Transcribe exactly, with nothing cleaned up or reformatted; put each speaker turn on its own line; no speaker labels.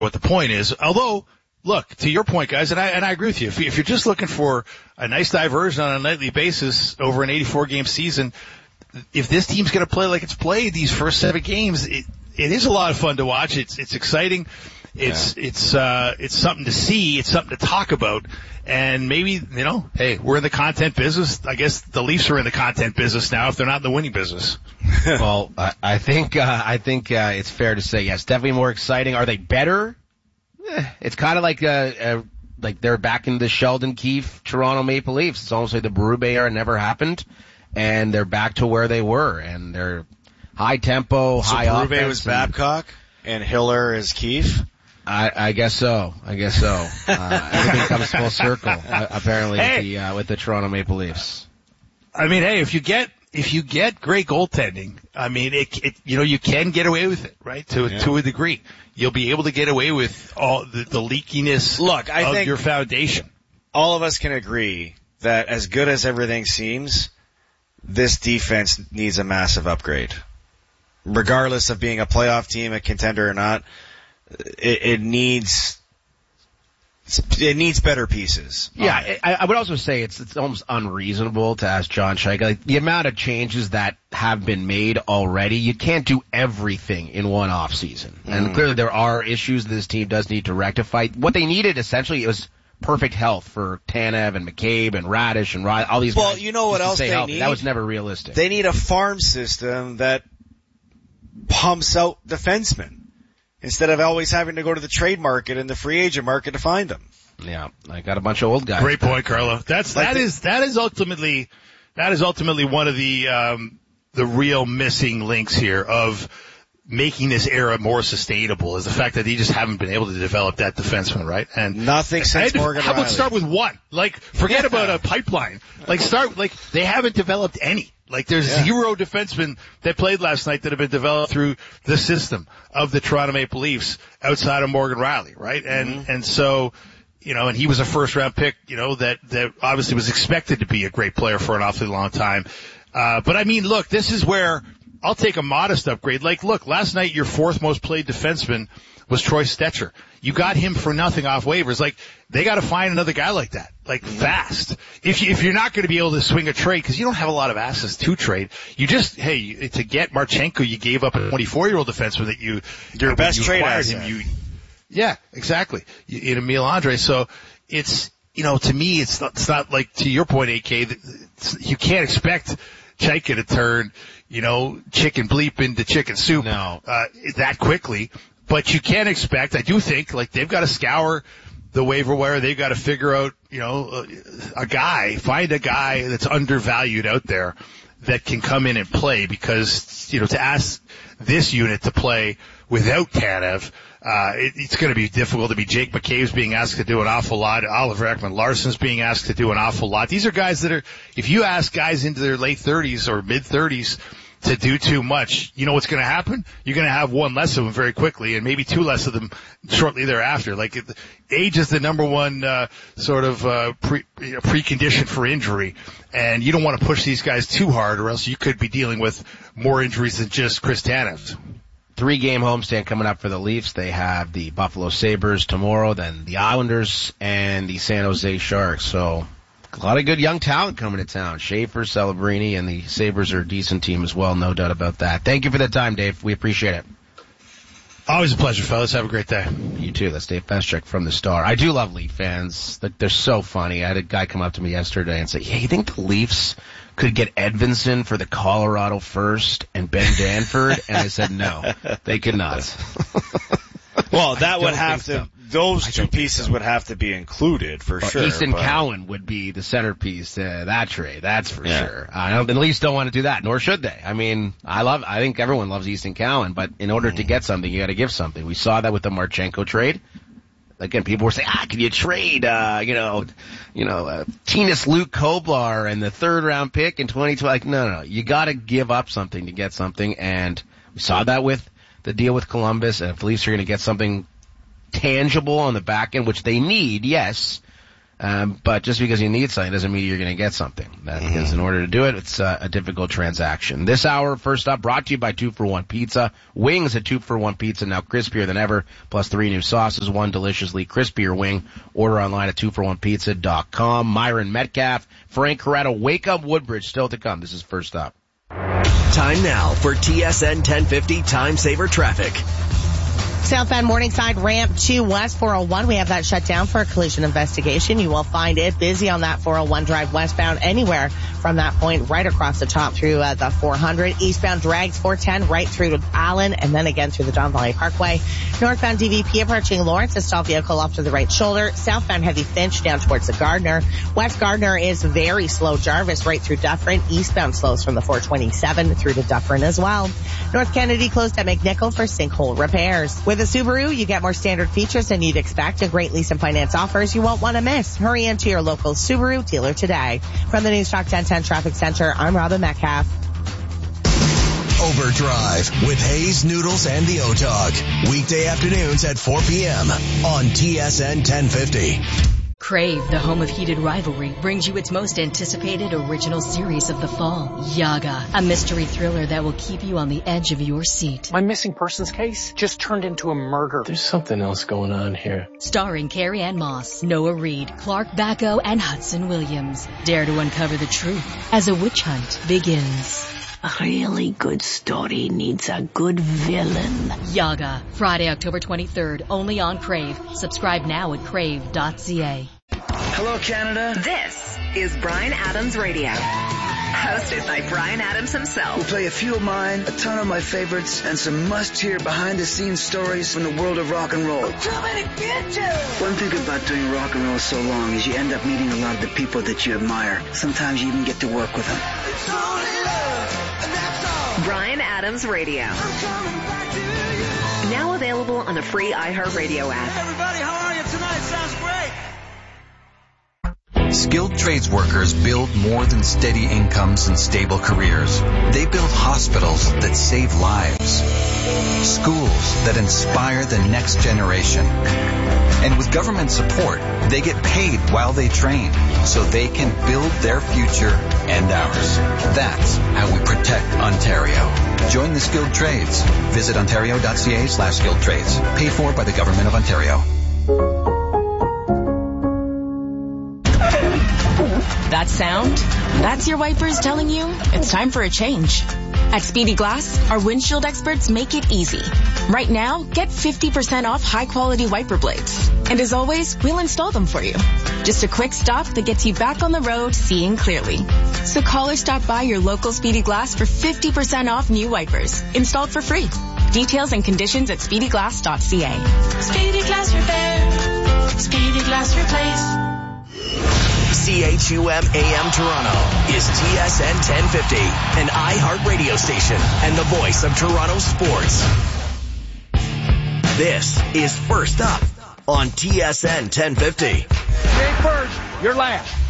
what the point is. Although, look, to your point, guys, and I, and I agree with you. If, you. if you're just looking for a nice diversion on a nightly basis over an eighty-four game season, if this team's going to play like it's played these first seven games, it, it is a lot of fun to watch. It's, it's exciting. It's, yeah. it's, uh, it's something to see. It's something to talk about. And maybe, you know, hey, we're in the content business. I guess the Leafs are in the content business now if they're not in the winning business.
Well, I, I think, uh, I think, uh, it's fair to say, yes, definitely more exciting. Are they better? Eh, it's kind of like, uh, uh, like they're back in the Sheldon Keefe Toronto Maple Leafs. It's almost like the Berube era never happened. And they're back to where they were. And they're high tempo,
so
high
Berube
offense.
was Babcock and Hiller is Keefe?
I, I guess so. I guess so. Uh, everything comes full circle, uh, apparently,
hey.
with the, uh, with the Toronto Maple Leafs.
I mean, hey, if you get, if you get great goaltending, I mean, it, it you know, you can get away with it, right? To,
yeah.
to a degree. You'll be able to get away with all the, the leakiness
Look, I
of
think
your foundation.
All of us can agree that as good as everything seems, this defense needs a massive upgrade. Regardless of being a playoff team, a contender or not, It, it needs it needs better pieces.
Yeah, I, I would also say it's it's almost unreasonable to ask John Chaika. Like, the amount of changes that have been made already, you can't do everything in one off season. Mm. And clearly there are issues this team does need to rectify. What they needed essentially was perfect health for Tanev and McCabe and Radish and Ryan, all these
well,
guys.
Well, you know what else they
healthy.
need?
That was never realistic.
They need a farm system that pumps out defensemen, instead of always having to go to the trade market and the free agent market to find them.
Yeah, I got a bunch of old guys.
Great point, Carlo. That's,
like
that
the,
is, that is ultimately, that is ultimately one of the, um, the real missing links here of making this era more sustainable is the fact that they just haven't been able to develop that defenseman, right? And
nothing since Morgan
How
Riley.
about start with one? Like, forget
yeah.
about a pipeline. Like, start, like, they haven't developed any. Like, there's
yeah.
zero defensemen that played last night that have been developed through the system of the Toronto Maple Leafs outside of Morgan Riley, right? And,
mm-hmm.
and so, you know, and he was a first round pick, you know, that, that obviously was expected to be a great player for an awfully long time. Uh, but I mean, look, this is where I'll take a modest upgrade. Like, look, last night your fourth most played defenseman was Troy Stetcher. You got him for nothing off waivers. Like, they got to find another guy like that, like fast. If you, if you're not going to be able to swing a trade, because you don't have a lot of assets to trade, you just hey to get Marchenko, you gave up a twenty-four year old defenseman that you
your best
you
trade
acquired
asset.
him. You, yeah, exactly. You, in Emile Andre. So it's you know to me it's not it's not like to your point, A K. That you can't expect Chaika to turn you know chicken bleep into chicken soup
no.
uh, that quickly. But you can't expect, I do think, like, they've got to scour the waiver wire. They've got to figure out, you know, a, a guy, find a guy that's undervalued out there that can come in and play because, you know, to ask this unit to play without Tanev, uh, it, it's going to be difficult to be. Jake McCabe's being asked to do an awful lot. Oliver Ekman-Larsson's being asked to do an awful lot. These are guys that are, if you ask guys into their late thirties or mid thirties, to do too much, you know what's going to happen? You're going to have one less of them very quickly, and maybe two less of them shortly thereafter. Like, it, age is the number one uh, sort of uh, pre, you know, precondition for injury, and you don't want to push these guys too hard, or else you could be dealing with more injuries than just Chris Tanev.
Three-game homestand coming up for the Leafs. They have the Buffalo Sabres tomorrow, then the Islanders, and the San Jose Sharks. So a lot of good young talent coming to town. Schaefer, Celebrini, and the Sabres are a decent team as well, no doubt about that. Thank you for the time, Dave. We appreciate it.
Always a pleasure, fellas. Have a great day.
You too. That's Dave Peschek from the Star. I do love Leaf fans. They're so funny. I had a guy come up to me yesterday and say, yeah, you think the Leafs could get Edvinsson for the Colorado first and Ben Danford? And I said, no, they could not.
Well, that would have to,
so.
those two pieces would have to be included for
well,
sure.
Easton
but...
Cowan would be the centerpiece to that trade. That's for
yeah.
sure. I don't, the Leafs don't want to do that, nor should they. I mean, I love, I think everyone loves Easton Cowan, but in order mm. to get something, you got to give something. We saw that with the Marchenko trade. Again, people were saying, ah, can you trade, uh, you know, you know, uh, Tinas Luke Koblar and the third round pick in twenty twenty? Like, no, no, no. You got to give up something to get something. And we saw that with the deal with Columbus. And if the Leafs are going to get something tangible on the back end, which they need, yes, Um, but just because you need something doesn't mean you're going to get something. That,
Mm-hmm.
Because in order to do it, it's uh, a difficult transaction. This hour, first up, brought to you by Two for One Pizza. Wings at Two for One Pizza, now crispier than ever, plus three new sauces, one deliciously crispier wing. Order online at two for one pizza dot com. Myron Metcalf, Frank Corretto, Wake Up Woodbridge, still to come. This is First Up.
Time now for T S N ten fifty Time Saver Traffic.
Southbound Morningside ramp to West four oh one. We have that shut down for a collision investigation. You will find it busy on that four oh one drive westbound anywhere from that point right across the top through uh, the four hundred. Eastbound drags four ten right through to Allen and then again through the Don Valley Parkway. Northbound D V P approaching Lawrence, a stalled vehicle off to the right shoulder. Southbound heavy Finch down towards the Gardner. West Gardner is very slow. Jarvis right through Dufferin. Eastbound slows from the four twenty-seven through to Dufferin as well. North Kennedy closed at McNichol for sinkhole repairs. With a Subaru, you get more standard features than you'd expect and great lease and finance offers you won't want to miss. Hurry into your local Subaru dealer today. From the News Talk ten ten Traffic Center, I'm Robin Metcalf.
Overdrive with Hayes, Noodles, and the O-Dog. Weekday afternoons at four p.m. on T S N ten fifty.
Crave, the home of heated rivalry, brings you its most anticipated original series of the fall, Yaga, a mystery thriller that will keep you on the edge of your seat.
My missing persons case just turned into a murder. There's something else going on here.
Starring Carrie Ann Moss, Noah Reid, Clark Bacco, and Hudson Williams. Dare to uncover the truth as a witch hunt begins.
A really good story needs a good villain.
Yaga, Friday, October twenty-third, only on Crave. Subscribe now at crave dot c a.
Hello, Canada.
This is Bryan Adams Radio. Hosted by Bryan Adams himself.
We'll play a few of mine, a ton of my favorites, and some must-hear behind-the-scenes stories from the world of rock and roll.
Too many bitches!
One thing about doing rock and roll so long is you end up meeting a lot of the people that you admire. Sometimes you even get to work with them.
It's only love, and that's all. Bryan Adams Radio. Now available on the free iHeartRadio app.
Hey everybody, how are you tonight? Sounds great.
Skilled trades workers build more than steady incomes and stable careers. They build hospitals that save lives, schools that inspire the next generation. And with government support, they get paid while they train so they can build their future and ours. That's how we protect Ontario. Join the skilled trades. Visit ontario.ca slash skilled trades. Paid for by the Government of Ontario.
That sound? That's your wipers telling you it's time for a change. At Speedy Glass, our windshield experts make it easy. Right now, get fifty percent off high-quality wiper blades. And as always, we'll install them for you. Just a quick stop that gets you back on the road seeing clearly. So call or stop by your local Speedy Glass for fifty percent off new wipers, installed for free. Details and conditions at speedy glass dot c a.
Speedy Glass Repair. Speedy Glass Replace.
C H U M A M Toronto is T S N ten fifty, an iHeart radio station and the voice of Toronto sports. This is First Up on T S N ten fifty.
You ain't first, you're last.